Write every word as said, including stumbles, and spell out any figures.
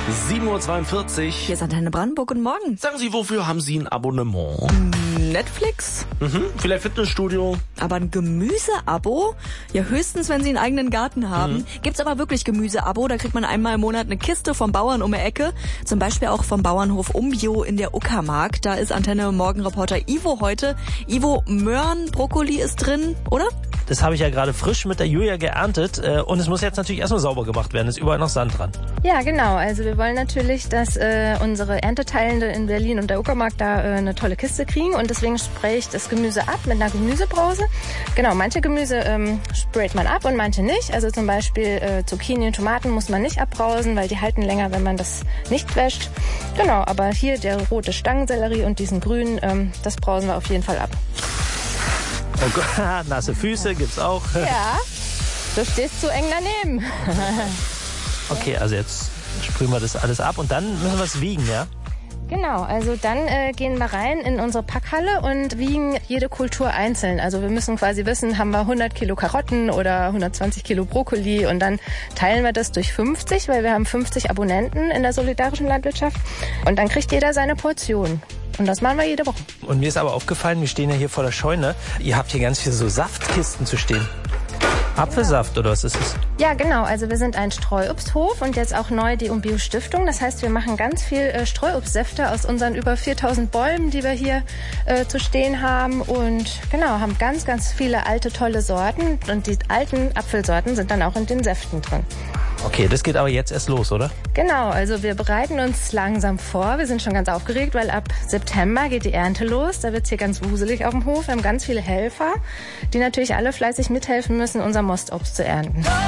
sieben Uhr zweiundvierzig. Hier ist Antenne Brandenburg. Guten Morgen. Sagen Sie, wofür haben Sie ein Abonnement? Netflix? Mhm, vielleicht Fitnessstudio? Aber ein Gemüseabo? Ja, höchstens, wenn Sie einen eigenen Garten haben. Mhm. Gibt's aber wirklich Gemüseabo. Da kriegt man einmal im Monat eine Kiste vom Bauern um die Ecke. Zum Beispiel auch vom Bauernhof Umbio in der Uckermark. Da ist Antenne Morgenreporter Ivo heute. Ivo, Möhren, Brokkoli ist drin, oder? Das habe ich ja gerade frisch mit der Julia geerntet. Und es muss jetzt natürlich erstmal sauber gemacht werden. Es ist überall noch Sand dran. Ja, genau. Also wir wollen natürlich, dass äh, unsere Ernteteilende in Berlin und der Uckermark da äh, eine tolle Kiste kriegen. Und deswegen spraye ich das Gemüse ab mit einer Gemüsebrause. Genau, manche Gemüse ähm, sprayt man ab und manche nicht. Also zum Beispiel äh, Zucchini und Tomaten muss man nicht abbrausen, weil die halten länger, wenn man das nicht wäscht. Genau, aber hier der rote Stangensellerie und diesen grünen, ähm, das brausen wir auf jeden Fall ab. Oh Gott, nasse Füße gibt's auch. Ja, du stehst zu eng daneben. Okay, also jetzt sprühen wir das alles ab und dann müssen wir es wiegen, ja? Genau, also dann äh, gehen wir rein in unsere Packhalle und wiegen jede Kultur einzeln. Also wir müssen quasi wissen, haben wir hundert Kilo Karotten oder hundertzwanzig Kilo Brokkoli und dann teilen wir das durch fünfzig, weil wir haben fünfzig Abonnenten in der solidarischen Landwirtschaft und dann kriegt jeder seine Portion. Und das machen wir jede Woche. Und mir ist aber aufgefallen, wir stehen ja hier vor der Scheune. Ihr habt hier ganz viele so Saftkisten zu stehen. Apfelsaft oder was ist es? Ja, genau. Also wir sind ein Streuobsthof und jetzt auch neu die Umbio Stiftung. Das heißt, wir machen ganz viel äh, Streuobstsäfte aus unseren über viertausend Bäumen, die wir hier äh, zu stehen haben. Und genau, haben ganz, ganz viele alte, tolle Sorten. Und die alten Apfelsorten sind dann auch in den Säften drin. Okay, das geht aber jetzt erst los, oder? Genau, also wir bereiten uns langsam vor. Wir sind schon ganz aufgeregt, weil ab September geht die Ernte los. Da wird's hier ganz wuselig auf dem Hof. Wir haben ganz viele Helfer, die natürlich alle fleißig mithelfen müssen, unser Mostobst zu ernten.